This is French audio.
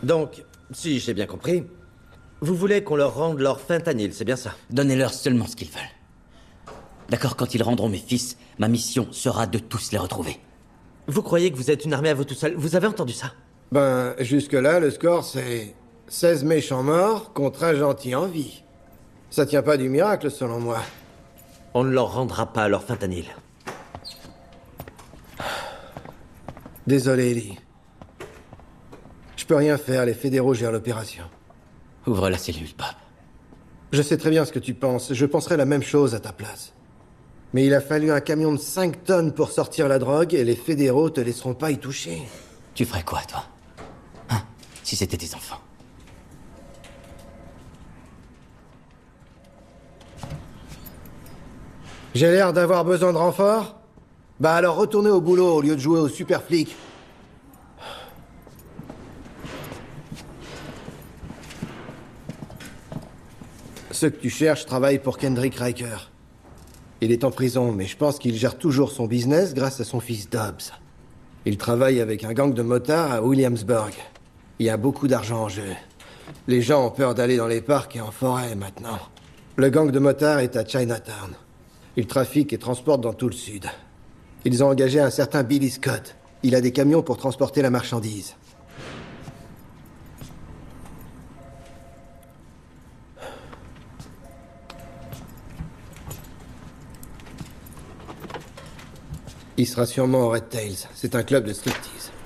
Donc, si j'ai bien compris, vous voulez qu'on leur rende leur fentanyl, c'est bien ça? Donnez-leur seulement ce qu'ils veulent. D'accord, quand ils rendront mes fils, ma mission sera de tous les retrouver. Vous croyez que vous êtes une armée à vous tout seul? Vous avez entendu ça? Ben, jusque-là, le score, c'est 16 méchants morts contre un gentil en vie. Ça tient pas du miracle, selon moi. On ne leur rendra pas leur fentanyl. Désolé, Ellie. Je peux rien faire, les fédéraux gèrent l'opération. Ouvre la cellule, Bob. Je sais très bien ce que tu penses, je penserais la même chose à ta place. Mais il a fallu un camion de 5 tonnes pour sortir la drogue et les fédéraux te laisseront pas y toucher. Tu ferais quoi, toi? Hein? Si c'était tes enfants. J'ai l'air d'avoir besoin de renfort? Bah alors retournez au boulot au lieu de jouer au super flic. Ceux que tu cherches travaillent pour Kendrick Riker. Il est en prison, mais je pense qu'il gère toujours son business grâce à son fils Dobbs. Il travaille avec un gang de motards à Williamsburg. Il y a beaucoup d'argent en jeu. Les gens ont peur d'aller dans les parcs et en forêt maintenant. Le gang de motards est à Chinatown. Ils trafiquent et transportent dans tout le sud. Ils ont engagé un certain Billy Scott. Il a des camions pour transporter la marchandise. Il sera sûrement au Red Tails. C'est un club de striptease.